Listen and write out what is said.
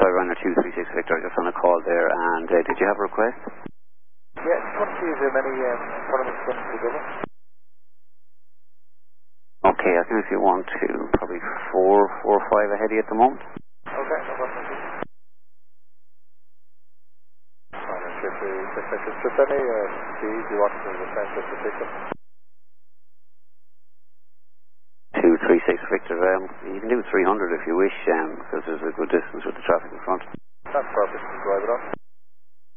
Skyrunner 236 Victor, just on a call there, and did you have a request? Yeah, just want to see if there are many tournaments going to Dublin. Okay, I think if you want to, probably 4 or 5 ahead of you at the moment. Okay, no problem. Just any speed you want to return to the ticket? 236 Victor, you can do 300 if you wish, because there's a good distance with the traffic in front. That's perfect, drive it up.